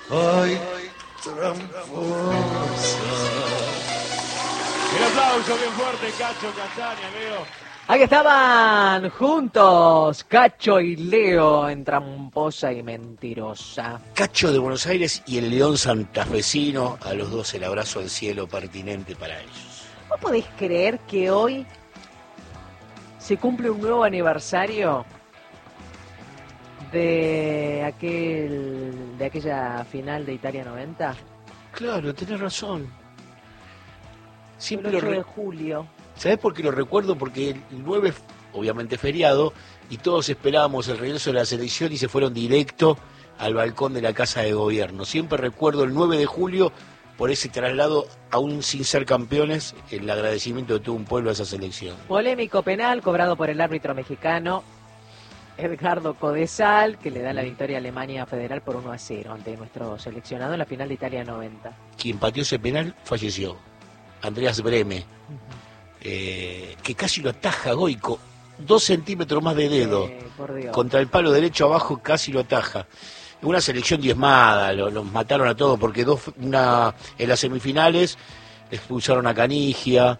Ay, tramposa. El aplauso bien fuerte, Cacho Castaña, Leo. Aquí estaban juntos Cacho y Leo en Tramposa y Mentirosa. Cacho de Buenos Aires y el León santafesino, a los dos el abrazo al cielo pertinente para ellos. ¿Vos podés creer que hoy se cumple un nuevo aniversario de aquella final de Italia 90? Claro, tenés razón. Siempre El 8 de julio. ¿Sabés por qué lo recuerdo? Porque el 9, obviamente feriado, y todos esperábamos el regreso de la selección y se fueron directo al balcón de la Casa de Gobierno. Siempre recuerdo el 9 de julio por ese traslado, aún sin ser campeones, el agradecimiento de todo un pueblo a esa selección. Polémico penal cobrado por el árbitro mexicano Edgardo Codesal, que le da la victoria a Alemania Federal por 1-0 ante nuestro seleccionado en la final de Italia 90. Quien pateó ese penal falleció, Andreas Brehme. Que casi lo ataja Goico, 2 centímetros más de dedo, por Dios. Contra el palo derecho abajo casi lo ataja. Una selección diezmada, los mataron a todos, porque en las semifinales expulsaron a Canigia,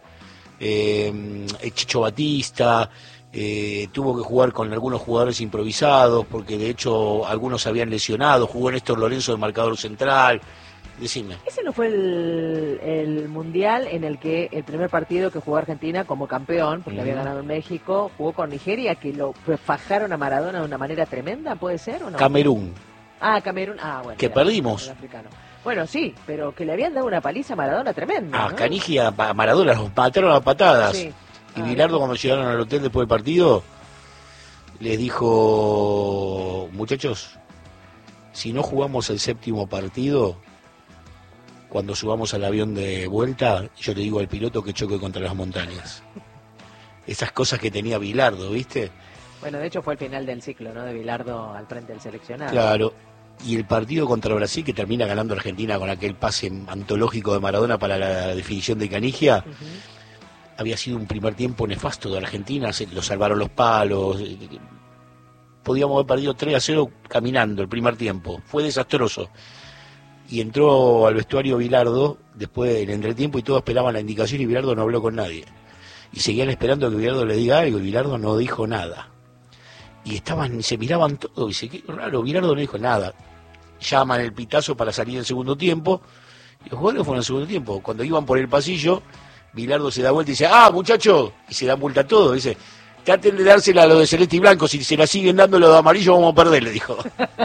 el Chicho Batista, tuvo que jugar con algunos jugadores improvisados, porque de hecho algunos se habían lesionado, jugó Néstor Lorenzo de marcador central. Decime. Ese no fue el mundial en el que el primer partido que jugó Argentina como campeón, porque había ganado en México, jugó con Nigeria, que lo fajaron a Maradona de una manera tremenda, ¿puede ser o no? Camerún. Camerún, bueno. Que perdimos. Bueno, sí, pero que le habían dado una paliza a Maradona tremenda, ¿no? Canigia, a Maradona los mataron a patadas. Sí. Y Bilardo, cuando llegaron al hotel después del partido, les dijo: muchachos, si no jugamos el 7º partido, cuando subamos al avión de vuelta, yo le digo al piloto que choque contra las montañas. Esas cosas que tenía Bilardo, ¿viste? Bueno, de hecho fue el final del ciclo, ¿no? De Bilardo al frente del seleccionado. Claro. Y el partido contra Brasil, que termina ganando Argentina con aquel pase antológico de Maradona para la definición de Canigia, había sido un primer tiempo nefasto de Argentina, lo salvaron los palos. Podíamos haber perdido 3-0 caminando el primer tiempo. Fue desastroso. Y entró al vestuario Bilardo después del entretiempo y todos esperaban la indicación y Bilardo no habló con nadie. Y seguían esperando que Bilardo le diga algo y Bilardo no dijo nada. Y se miraban todos y dice, qué raro, Bilardo no dijo nada. Llaman el pitazo para salir en segundo tiempo y los jugadores fueron en segundo tiempo. Cuando iban por el pasillo, Bilardo se da vuelta y dice, muchachos, y se da vuelta a todo. Dice, traten de dársela a lo de celeste y blanco, si se la siguen dando lo de amarillo vamos a perder, le dijo.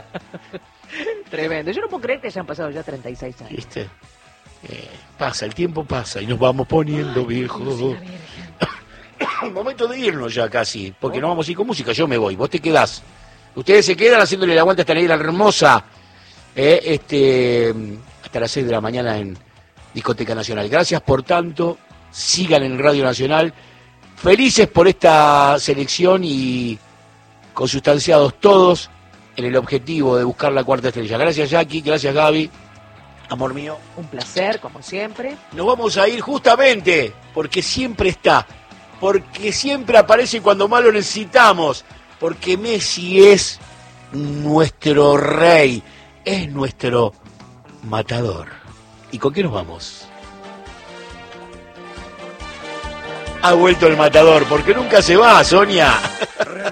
Tremendo. Yo no puedo creer que hayan pasado ya 36 años. ¿Viste? Pasa, el tiempo pasa y nos vamos poniendo viejos. Momento de irnos ya casi, porque no vamos a ir con música. Yo me voy, vos te quedás. Ustedes se quedan haciéndole la aguanta a esta negra hermosa. Hasta las 6 de la mañana en Discoteca Nacional. Gracias por tanto. Sigan en Radio Nacional. Felices por esta selección y consustanciados todos en el objetivo de buscar la 4ª estrella. Gracias, Jackie, gracias, Gaby, amor mío. Un placer, como siempre. Nos vamos a ir justamente porque siempre está, porque siempre aparece cuando más lo necesitamos, porque Messi es nuestro rey, es nuestro matador. ¿Y con qué nos vamos? Ha vuelto el matador, porque nunca se va, Sonia.